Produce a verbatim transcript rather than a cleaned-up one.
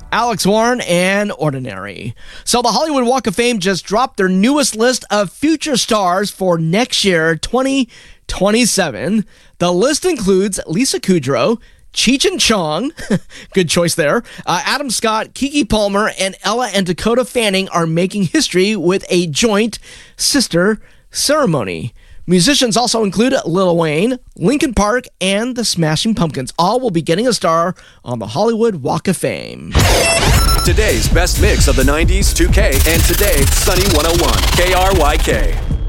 Alex Warren, and Ordinary. So the Hollywood Walk of Fame just dropped their newest list of future stars for next year, twenty twenty-seven. The list includes Lisa Kudrow, Cheech and Chong, good choice there, uh, Adam Scott, Keke Palmer, and Ella and Dakota Fanning are making history with a joint sister ceremony. Musicians also include Lil Wayne, Linkin Park, and the Smashing Pumpkins. All will be getting a star on the Hollywood Walk of Fame. Today's best mix of the nineties, two K, and today, Sunny one oh one, K R Y K.